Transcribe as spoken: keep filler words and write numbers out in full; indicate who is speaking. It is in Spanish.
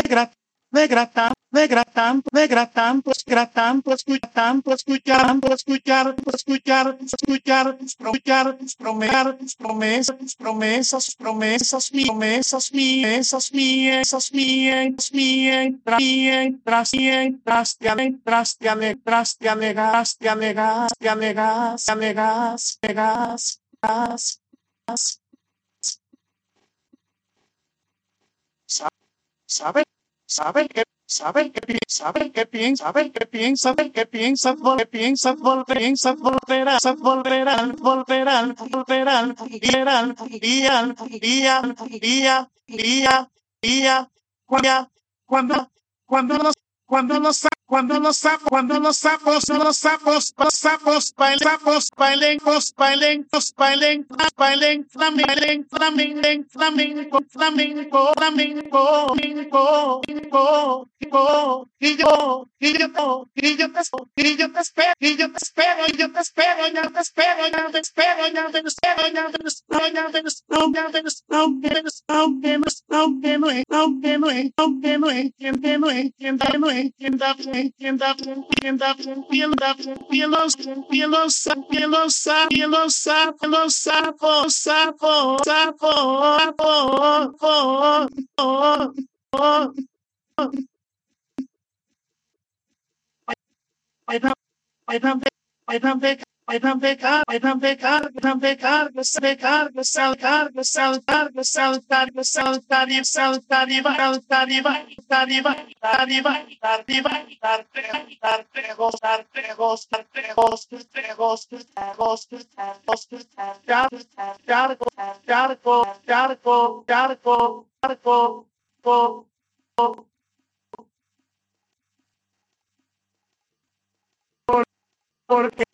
Speaker 1: grat, de gratan, de gratan, de gratan, pues gratan, pues escuchan, pues escuchar, pues escuchar, pues escuchar, pues escuchar, escuchar, promesar, promesas, promesas, promesas, promesas, promesas, mías, mías, mías, mías, tras, tras, te ale, tras, te ale, tras, te alegas, te alegas, te alegas, te alegas, te alegas, alegas, ¿sabe? ¿Sabe qué? ¿Sabe qué piensa? ¿Sabe qué piensa? ¿Sabe qué piensa? ¿Sabe qué piensa? ¿Qué piensa? Volver, piensa volver a volver al volver al volver al día al día al día al día día día cuando cuando cuando los cuando los sa- cuando los sapos cuando los sapos los sapos los sapos bailen sapos bailen cos bailen cos bailen bailen flamenco flamenco flamenco flamenco flamenco flamenco flamenco y yo y yo y yo te y yo te espero y yo te espero y yo te espero ya te espero ya te espero ya te espero ya te espero ya te espero ya te espero ya te espero ya te espero que no es que no es que no es que no es que no es que no es que no es que no es que no es que los que los que los que los sapos sapos sapos sapos sapos I don't, I don't, I don't pick, I don't pick up, I don't pick up, I don't pick up, the pick up, the sell car, the sell car, the sell car, the sell car, the sell car, the sell car, the car, the car, the car, the car, car, trejos, car, trejos, car, trejos, trejos, trejos, trejos, charco, charco, charco, charco, charco, charco, charco, porque